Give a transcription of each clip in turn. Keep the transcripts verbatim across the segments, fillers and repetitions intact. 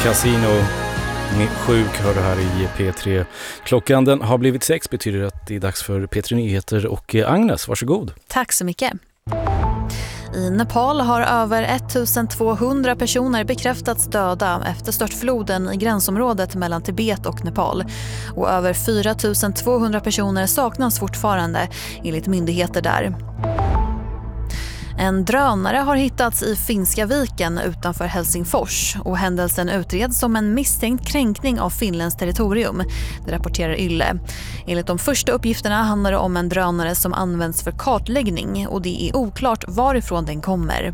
Casino med sjuk hör det här i P tre. Klockan den har blivit sex, betyder att det är dags för P tre Nyheter. Och Agnes, varsågod. Tack så mycket. I Nepal har över ettusentvåhundra personer bekräftats döda efter störtfloden i gränsområdet mellan Tibet och Nepal. Och över fyra tusen tvåhundra personer saknas fortfarande, enligt myndigheter där. En drönare har hittats i Finska viken utanför Helsingfors och händelsen utreds som en misstänkt kränkning av Finlands territorium. Det rapporterar Yle. Enligt de första uppgifterna handlar det om en drönare som används för kartläggning och det är oklart varifrån den kommer.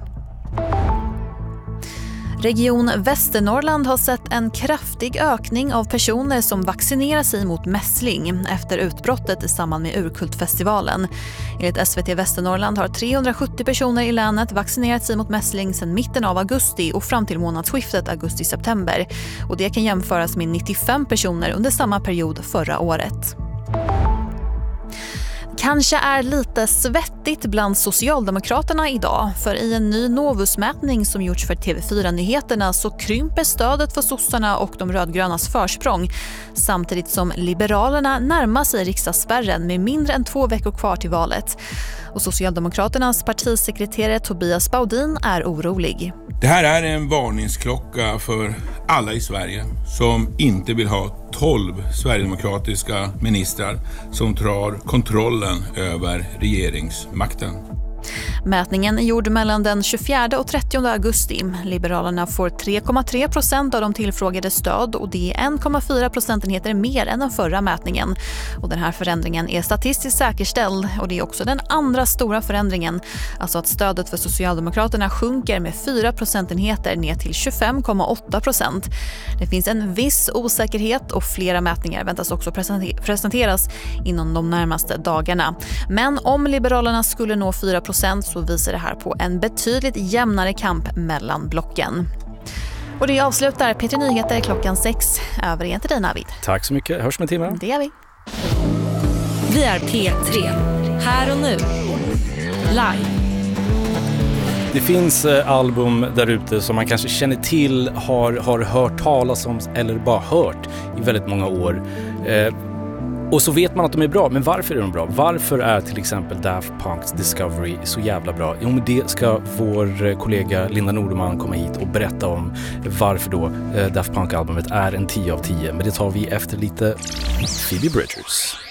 Region Västernorrland har sett en kraftig ökning av personer som vaccinerar sig mot mässling efter utbrottet i samband med Urkultfestivalen. Enligt S V T Västernorrland har trehundrasjuttio personer i länet vaccinerat sig mot mässling sedan mitten av augusti och fram till månadsskiftet augusti-september. Och det kan jämföras med nittiofem personer under samma period förra året. Kanske är lite svettigt bland Socialdemokraterna idag, för i en ny Novusmätning som gjorts för T V fyra-nyheterna så krymper stödet för sossarna och de rödgrönas försprång, samtidigt som Liberalerna närmar sig riksdagsspärren med mindre än två veckor kvar till valet. Och Socialdemokraternas partisekreterare Tobias Baudin är orolig. Det här är en varningsklocka för alla i Sverige som inte vill ha tolv sverigedemokratiska ministrar som tar kontrollen över regeringsmakten. Mätningen är gjord mellan den tjugofjärde och trettionde augusti. Liberalerna får tre komma tre procent av de tillfrågade stöd och det är en komma fyra procentenheter mer än den förra mätningen. Och den här förändringen är statistiskt säkerställd och det är också den andra stora förändringen. Alltså att stödet för Socialdemokraterna sjunker med fyra procentenheter ner till tjugofem komma åtta procent. Det finns en viss osäkerhet och flera mätningar väntas också presenteras inom de närmaste dagarna. Men om Liberalerna skulle nå fyra procent så visar det här på en betydligt jämnare kamp mellan blocken. Och det avslutar P tre Nyheter klockan sex. Över igen till dig, Navid. Tack så mycket. Hörs med timmar. Det gör vi. Vi är P tre. Här och nu. Live. Det finns eh, album där ute som man kanske känner till, har, har hört talas om eller bara hört i väldigt många år. Eh, Och så vet man att de är bra, men varför är de bra? Varför är till exempel Daft Punk's Discovery så jävla bra? Jo, men det ska vår kollega Linda Nordeman komma hit och berätta om varför då Daft Punk-albumet är en tio av tio. Men det tar vi efter lite Phoebe Bridgers.